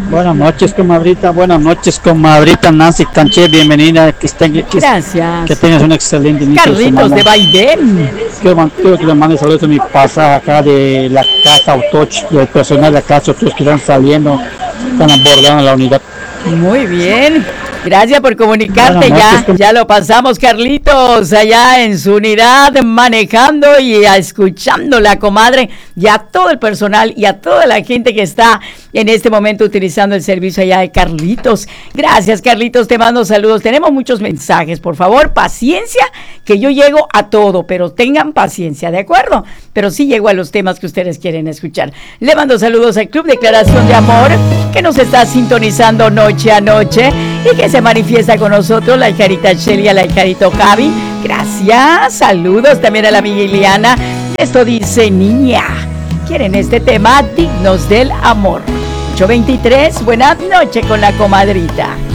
Buenas noches, comadrita. Buenas noches, comadrita Nancy Canché. Bienvenida. Gracias. Que tengas un excelente inicio de Carlitos semana. de Baidén. Quiero que le mande saludos a mi pasaje acá de la casa Autoch, del personal de la casa Autoch que están saliendo, están abordando la unidad. Muy bien. Gracias por comunicarte. Ya lo pasamos, Carlitos, allá en su unidad, manejando y escuchando la comadre, y a todo el personal y a toda la gente que está en este momento utilizando el servicio allá de Carlitos. Gracias, Carlitos, te mando saludos. Tenemos muchos mensajes, por favor, paciencia, que yo llego a todo, pero tengan paciencia, ¿de acuerdo? Pero sí llego a los temas que ustedes quieren escuchar. Le mando saludos al Club Declaración de Amor, que nos está sintonizando noche a noche y que se manifiesta con nosotros, la hijarita Shelia, la hijarito Javi. Gracias, saludos también a la amiga Iliana. Esto dice niña. ¿Quieren este tema? Dignos del amor. 8:23, buenas noches con la comadrita.